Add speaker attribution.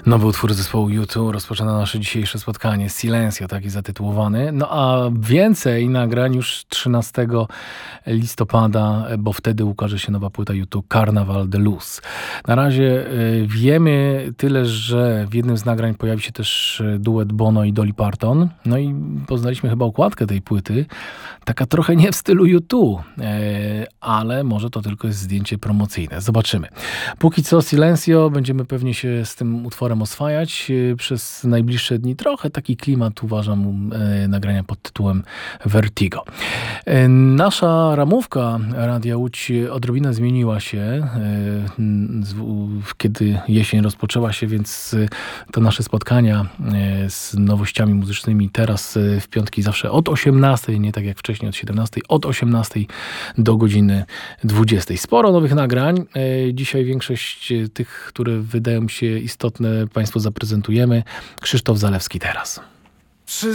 Speaker 1: Nowy utwór zespołu U2 rozpoczyna nasze dzisiejsze spotkanie. Silencio, taki zatytułowany. No a więcej nagrań już 13 listopada, bo wtedy ukaże się nowa płyta U2 Carnaval de Luz. Na razie wiemy tyle, że w jednym z nagrań pojawi się też duet Bono i Dolly Parton. No i poznaliśmy chyba okładkę tej płyty. Taka trochę nie w stylu U2, ale może to tylko jest zdjęcie promocyjne. Zobaczymy. Póki co Silencio, będziemy pewnie się z tym utworem oswajać przez najbliższe dni. Trochę taki klimat uważam nagrania pod tytułem Vertigo. Nasza ramówka Radia Łódź odrobinę zmieniła się, kiedy jesień rozpoczęła się, więc to nasze spotkania z nowościami muzycznymi teraz w piątki zawsze od 18, nie tak jak wcześniej od 17, od 18 do godziny 20. Sporo nowych nagrań. Dzisiaj większość tych, które wydają się istotne, Państwu zaprezentujemy. Krzysztof Zalewski teraz.